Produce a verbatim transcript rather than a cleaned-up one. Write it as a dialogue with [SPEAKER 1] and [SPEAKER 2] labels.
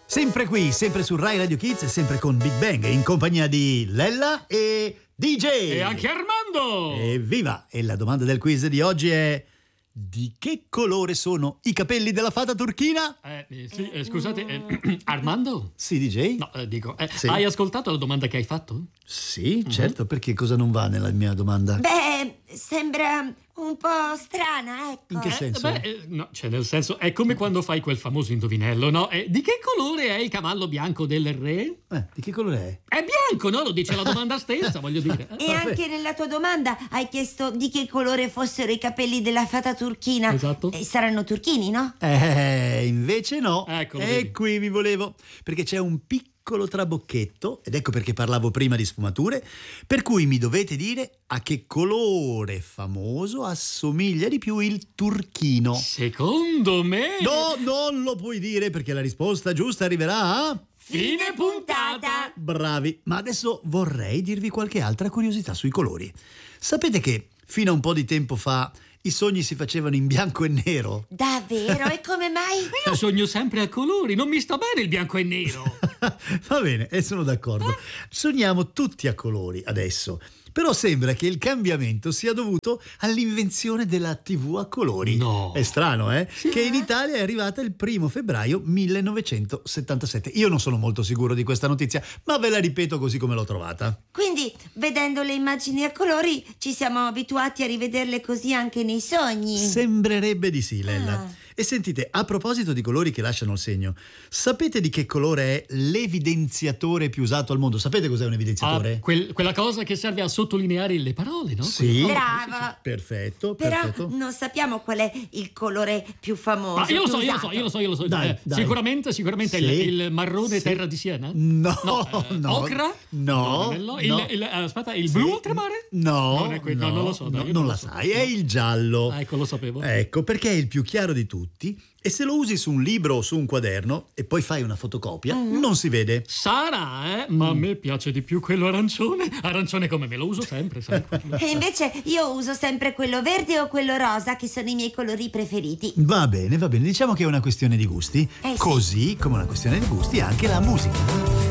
[SPEAKER 1] Sempre qui, sempre su Rai Radio Kids e sempre con Big Bang, in compagnia di Lella e D J.
[SPEAKER 2] E anche Armando!
[SPEAKER 1] Evviva! E la domanda del quiz di oggi è: di che colore sono i capelli della fata turchina?
[SPEAKER 2] Eh, eh, sì, eh, scusate, eh, Armando?
[SPEAKER 1] Sì, D J?
[SPEAKER 2] No, eh, dico, eh,
[SPEAKER 1] Sì.
[SPEAKER 2] hai ascoltato la domanda che hai fatto?
[SPEAKER 1] Sì, certo, perché cosa non va nella mia domanda?
[SPEAKER 3] Beh, sembra un po' strana, ecco.
[SPEAKER 1] In che
[SPEAKER 2] Eh,
[SPEAKER 1] senso?
[SPEAKER 2] beh, eh, no, cioè nel senso, è come quando fai quel famoso indovinello, no? Eh, di che colore è il cavallo bianco del re?
[SPEAKER 1] Eh, di che colore è?
[SPEAKER 2] È bianco, no? Lo dice la domanda stessa, voglio dire.
[SPEAKER 3] E anche nella tua domanda hai chiesto di che colore fossero i capelli della fata turchina.
[SPEAKER 2] Esatto.
[SPEAKER 3] E saranno turchini, no?
[SPEAKER 1] Eh, invece no.
[SPEAKER 2] Ecco, lo
[SPEAKER 1] e
[SPEAKER 2] vedi.
[SPEAKER 1] qui vi volevo, perché c'è un piccolo trabocchetto, ed ecco perché parlavo prima di sfumature, per cui mi dovete dire a che colore famoso assomiglia di più il turchino.
[SPEAKER 2] Secondo me...
[SPEAKER 1] No, non lo puoi dire perché la risposta giusta arriverà a...
[SPEAKER 2] Fine puntata!
[SPEAKER 1] Bravi, ma adesso vorrei dirvi qualche altra curiosità sui colori. Sapete che fino a un po' di tempo fa i sogni si facevano in bianco e nero?
[SPEAKER 3] Davvero? E come mai?
[SPEAKER 2] Io sogno sempre a colori, non mi sta bene il bianco e nero.
[SPEAKER 1] Va bene, e sono d'accordo. Sogniamo tutti a colori adesso. Però sembra che il cambiamento sia dovuto all'invenzione della tivù a colori.
[SPEAKER 2] No.
[SPEAKER 1] È strano, eh? Che in Italia è arrivata il primo febbraio millenovecentosettantasette. Io non sono molto sicuro di questa notizia, ma ve la ripeto così come l'ho trovata.
[SPEAKER 3] Quindi, vedendo le immagini a colori, ci siamo abituati a rivederle così anche nei sogni.
[SPEAKER 1] Sembrerebbe di sì, Lella.
[SPEAKER 3] Ah.
[SPEAKER 1] E sentite, a proposito di colori che lasciano il segno, sapete di che colore è l'evidenziatore più usato al mondo? Sapete cos'è un
[SPEAKER 2] Ah,
[SPEAKER 1] evidenziatore?
[SPEAKER 2] quel- quella cosa che serve a sottolineare le parole, no?
[SPEAKER 1] Sì.
[SPEAKER 2] Quella-
[SPEAKER 3] Bravo.
[SPEAKER 1] Perfetto,
[SPEAKER 3] Però
[SPEAKER 1] perfetto.
[SPEAKER 3] non sappiamo qual è il colore più famoso.
[SPEAKER 2] Ma io lo
[SPEAKER 3] più
[SPEAKER 2] so, io lo
[SPEAKER 3] usato.
[SPEAKER 2] so, io lo so, io lo so.
[SPEAKER 1] Dai,
[SPEAKER 2] Eh,
[SPEAKER 1] dai.
[SPEAKER 2] Sicuramente, sicuramente
[SPEAKER 1] Sì.
[SPEAKER 2] il, il marrone
[SPEAKER 1] Sì.
[SPEAKER 2] terra di Siena?
[SPEAKER 1] No,
[SPEAKER 2] No, eh,
[SPEAKER 1] no.
[SPEAKER 2] ocra?
[SPEAKER 1] No,
[SPEAKER 2] Non è
[SPEAKER 1] no.
[SPEAKER 2] il, il- eh, aspetta, il
[SPEAKER 1] Sì.
[SPEAKER 2] blu ultramare?
[SPEAKER 1] No,
[SPEAKER 2] Non è quello,
[SPEAKER 1] no,
[SPEAKER 2] non lo so, dai,
[SPEAKER 1] no,
[SPEAKER 2] io
[SPEAKER 1] non
[SPEAKER 2] non
[SPEAKER 1] la
[SPEAKER 2] lo so.
[SPEAKER 1] sai, è il giallo.
[SPEAKER 2] Ah, ecco, lo sapevo.
[SPEAKER 1] Ecco, perché è il più chiaro di tutti e se lo usi su un libro o su un quaderno e poi fai una fotocopia, non si vede.
[SPEAKER 2] Sarà, eh? Ma a me piace di più quello arancione. Arancione come me lo uso sempre, sai? quello.
[SPEAKER 3] E invece io uso sempre quello verde o quello rosa, che sono i miei colori preferiti.
[SPEAKER 1] Va bene, va bene, diciamo che è una questione di gusti,
[SPEAKER 3] Eh sì.
[SPEAKER 1] così come una questione di gusti è anche la musica.